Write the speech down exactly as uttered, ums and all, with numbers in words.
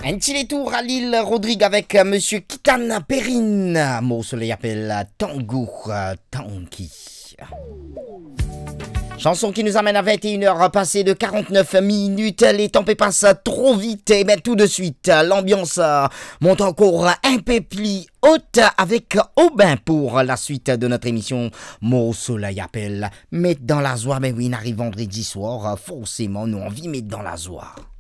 Un petit détour à l'île Rodrigue avec euh, Monsieur Kitana Perrine. Mot soleil appelle euh, Tango euh, Tanki. Chanson qui nous amène à vingt et une heures passées de quarante-neuf minutes. Les temps passent trop vite. Et bien tout de suite, l'ambiance monte encore un peu plus haute avec Aubin pour la suite de notre émission Mot soleil appelle. Mettre dans la joie, mais oui, on arrive vendredi soir. Forcément, nous envie mettre dans la joie.